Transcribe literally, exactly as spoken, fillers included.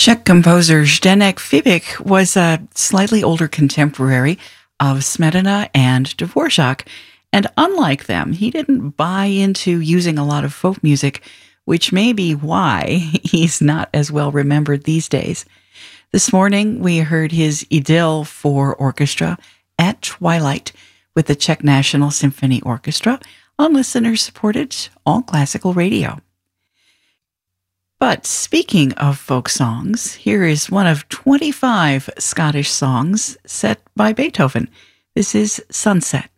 Czech composer Zdeněk Fibik was a slightly older contemporary of Smetana and Dvorak, and unlike them, he didn't buy into using a lot of folk music, which may be why he's not as well remembered these days. This morning, we heard his Idyll for orchestra at twilight with the Czech National Symphony Orchestra on listener-supported all-classical radio. But speaking of folk songs, here is one of twenty-five Scottish songs set by Beethoven. This is Sunset.